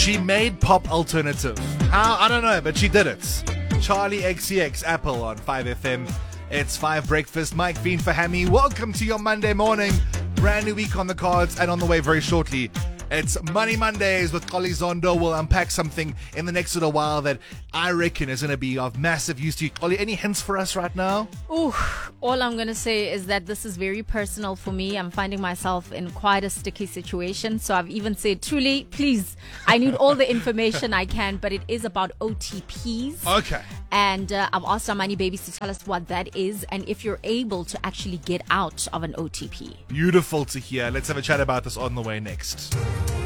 She made pop alternative. How? I don't know, but she did it. Charlie XCX, Apple on 5FM. It's 5 Breakfast. Mike Veen for Hammy. Welcome to your Monday morning. Brand new week on the cards, and on the way very shortly, it's Money Mondays with Kali Zondo. We'll unpack something in the next little while that I reckon is going to be of massive use to you. Kali, any hints for us right now? Ooh, all I'm going to say is that this is very personal for me. I'm finding myself in quite a sticky situation. So I've even said, truly, please, I need all the information I can, but it is about OTPs. Okay. And I've asked our money babies to tell us what that is and if you're able to actually get out of an OTP. Beautiful to hear. Let's have a chat about this on the way next.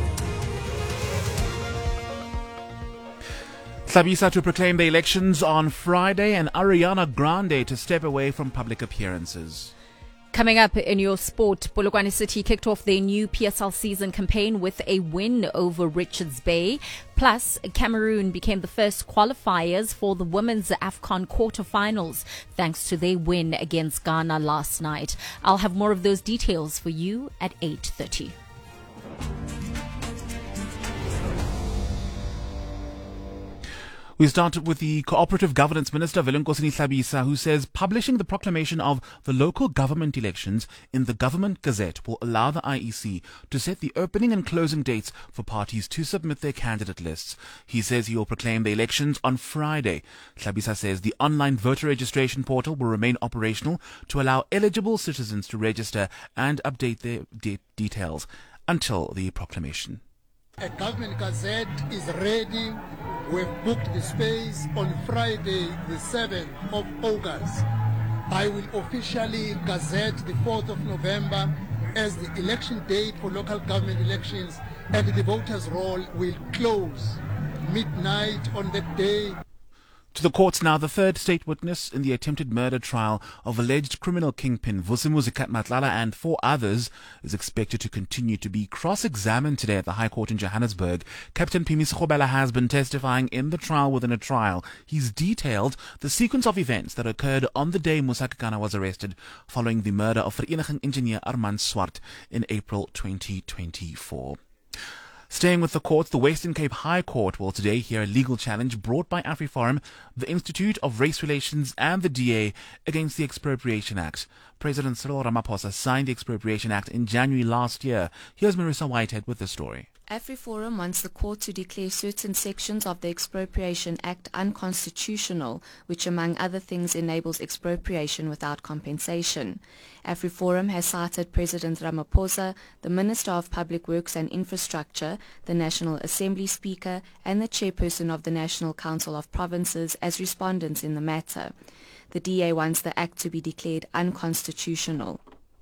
Hlabisa to proclaim the elections on Friday and Ariana Grande to step away from public appearances. Coming up in your sport, Polokwane City kicked off their new PSL season campaign with a win over Richards Bay. Plus, Cameroon became the first qualifiers for the women's AFCON quarterfinals thanks to their win against Ghana last night. I'll have more of those details for you at 8:30. We started with the Cooperative Governance Minister, Velenkosini Hlabisa, who says publishing the proclamation of the local government elections in the Government Gazette will allow the IEC to set the opening and closing dates for parties to submit their candidate lists. He says he will proclaim the elections on Friday. Hlabisa says the online voter registration portal will remain operational to allow eligible citizens to register and update their details until the proclamation. A government gazette is ready. We've booked the space on Friday, the 7th of August. I will officially gazette the 4th of November as the election date for local government elections, and the voters' roll will close midnight on that day. To the courts now, the third state witness in the attempted murder trial of alleged criminal kingpin Vusimuzi Matlala and 4 others is expected to continue to be cross-examined today at the High Court in Johannesburg. Captain Phimisa Khobela has been testifying in the trial within a trial. He's detailed the sequence of events that occurred on the day Musa Kekana was arrested following the murder of Vereniging engineer Armand Swart in April 2024. Staying with the courts, the Western Cape High Court will today hear a legal challenge brought by AfriForum, the Institute of Race Relations and the DA against the Expropriation Act. President Cyril Ramaphosa signed the Expropriation Act in January last year. Here's Marissa Whitehead with the story. AfriForum wants the court to declare certain sections of the Expropriation Act unconstitutional, which among other things enables expropriation without compensation. AfriForum has cited President Ramaphosa, the Minister of Public Works and Infrastructure, the National Assembly Speaker, and the Chairperson of the National Council of Provinces as respondents in the matter. The DA wants the act to be declared unconstitutional.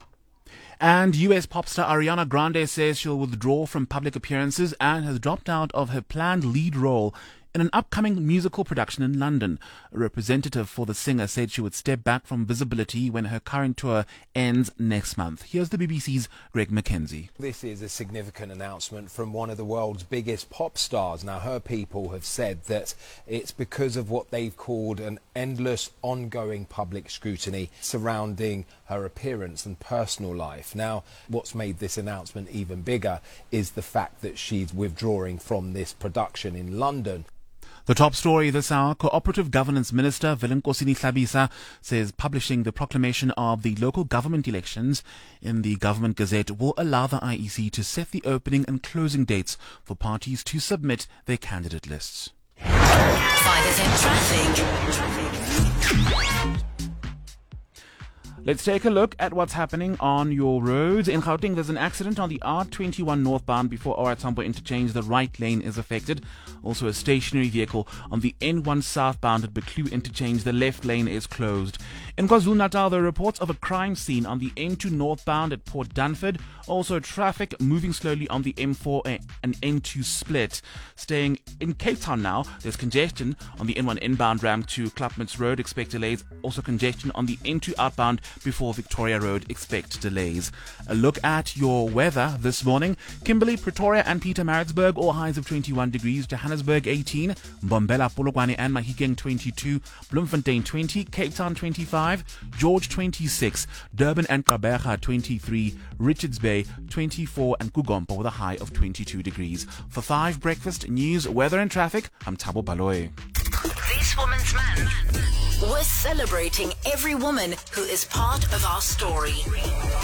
And US pop star Ariana Grande says she'll withdraw from public appearances and has dropped out of her planned lead role in an upcoming musical production in London. A representative for the singer said she would step back from visibility when her current tour ends next month. Here's the BBC's Greg McKenzie. This is a significant announcement from one of the world's biggest pop stars. Now, her people have said that it's because of what they've called an endless, ongoing public scrutiny surrounding her appearance and personal life. Now, what's made this announcement even bigger is the fact that she's withdrawing from this production in London. The top story this hour, Cooperative Governance Minister Velenkosini Hlabisa says publishing the proclamation of the local government elections in the Government Gazette will allow the IEC to set the opening and closing dates for parties to submit their candidate lists. 5FM Traffic. Let's take a look at what's happening on your roads. In Gauteng, there's an accident on the R21 northbound before OR Tambo interchange. The right lane is affected. Also a stationary vehicle on the N1 southbound at Beclu interchange. The left lane is closed. In KwaZulu-Natal, there are reports of a crime scene on the N2 northbound at Port Dunford. Also traffic moving slowly on the M4 and N2 split. Staying in Cape Town now, there's congestion on the N1 inbound ramp to Klapmuts Road. Expect delays. Also congestion on the N2 outbound before Victoria Road, expect delays. A look at your weather this morning. Kimberley, Pretoria and Pietermaritzburg, all highs of 21 degrees. Johannesburg 18, Mbombela, Polokwane and Mahikeng 22, Bloemfontein 20, Cape Town 25, George 26, Durban and Gqeberha 23, Richards Bay 24 and Kugompo with a high of 22 degrees. For 5 Breakfast News, Weather and Traffic, I'm Thabo Baloy. This Woman's Man. We're celebrating every woman who is part of our story.